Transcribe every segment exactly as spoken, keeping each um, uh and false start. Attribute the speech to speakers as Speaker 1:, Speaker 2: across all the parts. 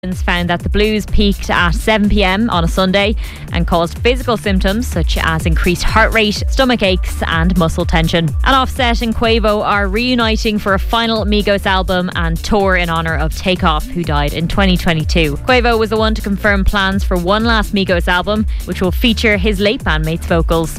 Speaker 1: Found that the blues peaked at seven p.m. on a Sunday and caused physical symptoms such as increased heart rate, stomach aches and muscle tension. And Offset and Quavo are reuniting for a final Migos album and tour in honour of Takeoff, who died in twenty twenty-two. Quavo was the one to confirm plans for one last Migos album, which will feature his late bandmate's vocals.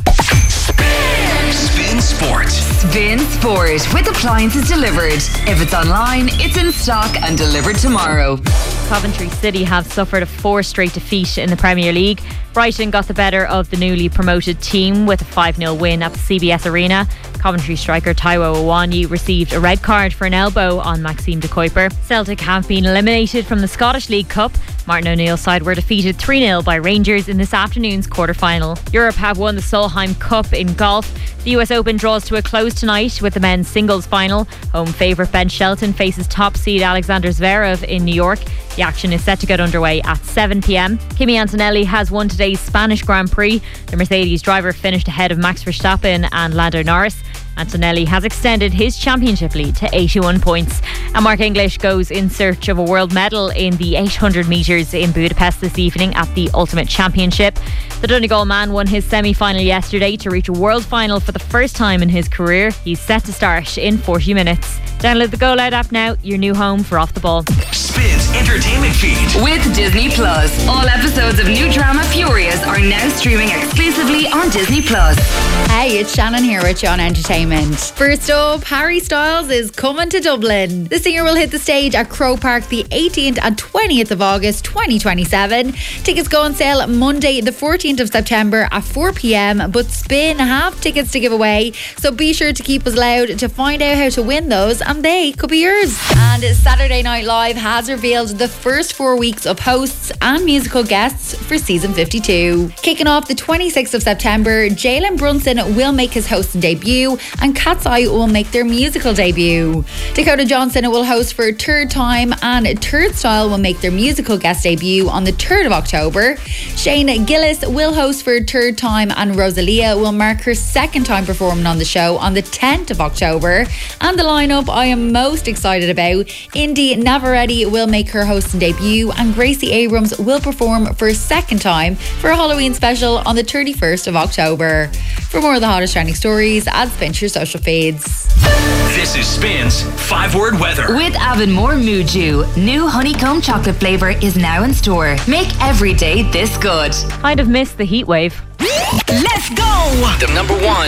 Speaker 2: Spin Sport.
Speaker 3: Spin Sport with appliances delivered. If it's online, it's in stock and delivered tomorrow.
Speaker 1: Coventry City have suffered a four straight defeat in the Premier League. Brighton got the better of the newly promoted team with a five nil win at the C B S Arena. Coventry striker Taiwo Awoniyi received a red card for an elbow on Maxime de Kuyper. Celtic have been eliminated from the Scottish League Cup. Martin O'Neill's side were defeated three nil by Rangers in this afternoon's quarter-final. Europe have won the Solheim Cup in golf. The U S Open draws to a close tonight with the men's singles final. Home favourite Ben Shelton faces top seed Alexander Zverev in New York. The action is set to get underway at seven p.m. Kimi Antonelli has won today's Spanish Grand Prix. The Mercedes driver finished ahead of Max Verstappen and Lando Norris. Antonelli has extended his championship lead to eighty-one points. And Mark English goes in search of a world medal in the eight hundred metres in Budapest this evening at the Ultimate Championship. The Donegal man won his semi-final yesterday to reach a world final for the first time in his career. He's set to start in forty minutes. Download the Go Loud app now, your new home for Off the Ball.
Speaker 2: Spins entertainment feed
Speaker 3: with Disney Plus. All episodes of new drama Furious are now streaming exclusively on Disney Plus.
Speaker 4: Hey, it's Shannon here with you on Entertainment. First up, Harry Styles is coming to Dublin. The singer will hit the stage at Croke Park the eighteenth and twentieth of August twenty twenty-seven. Tickets go on sale Monday the fourteenth of September at four p.m, but Spin have tickets to give away, so be sure to keep us loud to find out how to win those, and they could be yours. And Saturday Night Live has revealed the first four weeks of hosts and musical guests for season fifty-two. Kicking off the twenty-sixth of September, Jalen Brunson will make his hosting debut and Cat's Eye will make their musical debut. Dakota Johnson will host for a third time and Turnstile will make their musical guest debut on the third of October. Shane Gillis will host for a third time and Rosalia will mark her second time performing on the show on the tenth of October. And the lineup I am most excited about: Indy Navarrete will make her hosting debut and Gracie Abrams will perform for a second time for a Halloween special on the thirty-first of October. For more of the hottest trending stories, add Spin to your social feeds.
Speaker 2: This is Spin's five-word weather.
Speaker 3: With Avonmore Muju, new honeycomb chocolate flavour is now in store. Make every day this good.
Speaker 1: Kind of missed the heat wave.
Speaker 3: Let's go!
Speaker 2: The number one.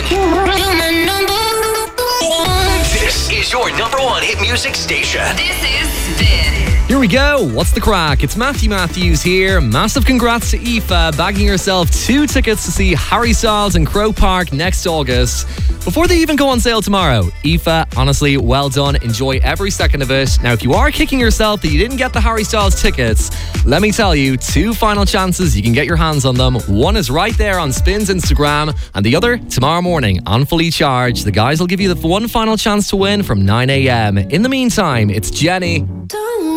Speaker 2: This is your number one hit music station.
Speaker 3: This is Spin.
Speaker 5: Here we go. What's the crack? It's Matthew Matthews here. Massive congrats to Aoife, bagging herself two tickets to see Harry Styles in Croke Park next August. Before they even go on sale tomorrow, Aoife, honestly, well done. Enjoy every second of it. Now, if you are kicking yourself that you didn't get the Harry Styles tickets, let me tell you, two final chances you can get your hands on them. One is right there on Spin's Instagram, and the other tomorrow morning on Fully Charged. The guys will give you the one final chance to win from nine a.m. In the meantime, it's Jenny.